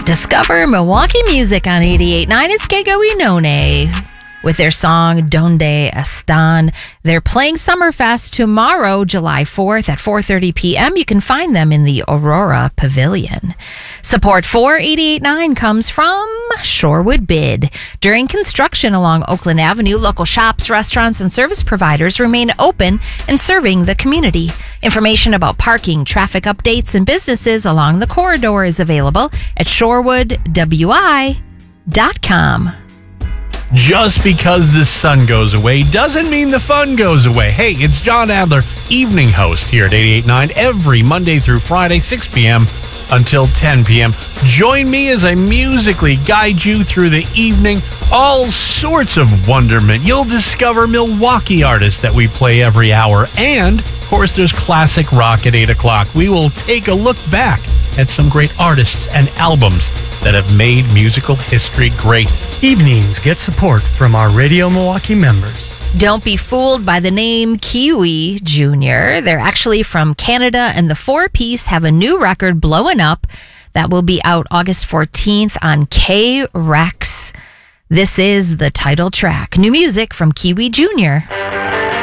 Discover Milwaukee music on 88.9. It's Kego Inone with their song Donde Están. They're playing Summerfest tomorrow, July 4th at 4:30 p.m. You can find them in the Aurora Pavilion. Support for 88.9 comes from Shorewood Bid. During construction along Oakland Avenue, local shops, restaurants, and service providers remain open and serving the community. Information about parking, traffic updates, and businesses along the corridor is available at shorewoodwi.com. Just because the sun goes away doesn't mean the fun goes away. Hey, it's John Adler, evening host here at 88.9 every Monday through Friday, 6 p.m. until 10 p.m. Join me as I musically guide you through the evening. All sorts of wonderment. You'll discover Milwaukee artists that we play every hour. And, of course, there's classic rock at 8 o'clock. We will take a look back at some great artists and albums that have made musical history great. Evenings get support from our Radio Milwaukee members. Don't be fooled by the name Kiwi Jr. They're actually from Canada, and the four-piece have a new record, Blowing Up, that will be out August 14th on K-Rex. This is the title track. New music from Kiwi Jr.